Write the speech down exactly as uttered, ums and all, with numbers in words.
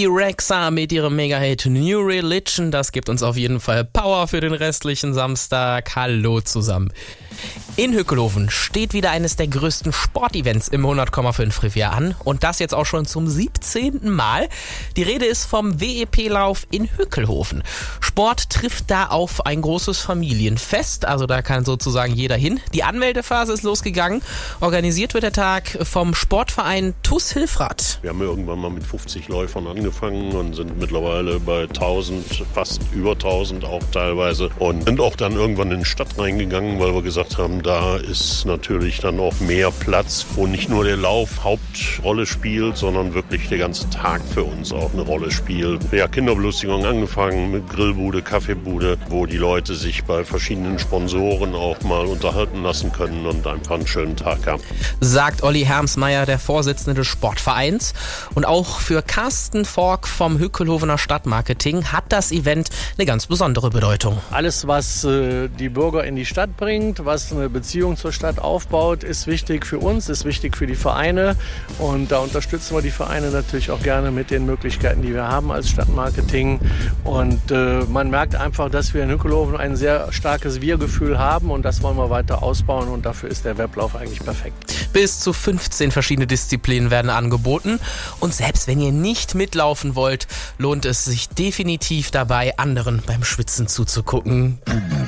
Bebe Rexha mit ihrem Mega-Hit New Religion. Das gibt uns auf jeden Fall Power für den restlichen Samstag. Hallo zusammen. In Hückelhoven steht wieder eines der größten Sportevents im hundert Komma fünf Revier an und das jetzt auch schon zum siebzehnten Mal. Die Rede ist vom W E P-Lauf in Hückelhoven. Sport trifft da auf ein großes Familienfest, also da kann sozusagen jeder hin. Die Anmeldephase ist losgegangen. Organisiert wird der Tag vom Sportverein T U S Hilfrath. Wir haben irgendwann mal mit fünfzig Läufern angefangen und sind mittlerweile bei tausend, fast über tausend auch teilweise und sind auch dann irgendwann in die Stadt reingegangen, weil wir gesagt haben, da ist natürlich dann auch mehr Platz, wo nicht nur der Lauf Hauptrolle spielt, sondern wirklich der ganze Tag für uns auch eine Rolle spielt. Ja, Kinderbelustigung angefangen mit Grillbude, Kaffeebude, wo die Leute sich bei verschiedenen Sponsoren auch mal unterhalten lassen können und einfach einen schönen Tag haben. Sagt Olli Hermsmeier, der Vorsitzende des Sportvereins. Und auch für Carsten Fork vom Hückelhovener Stadtmarketing hat das Event eine ganz besondere Bedeutung. Alles, was äh, die Bürger in die Stadt bringt, was eine Beziehung zur Stadt aufbaut, ist wichtig für uns, ist wichtig für die Vereine und da unterstützen wir die Vereine natürlich auch gerne mit den Möglichkeiten, die wir haben als Stadtmarketing und äh, man merkt einfach, dass wir in Hückelhoven ein sehr starkes Wir-Gefühl haben und das wollen wir weiter ausbauen und dafür ist der Weblauf eigentlich perfekt. Bis zu fünfzehn verschiedene Disziplinen werden angeboten und selbst wenn ihr nicht mitlaufen wollt, lohnt es sich definitiv dabei, anderen beim Schwitzen zuzugucken.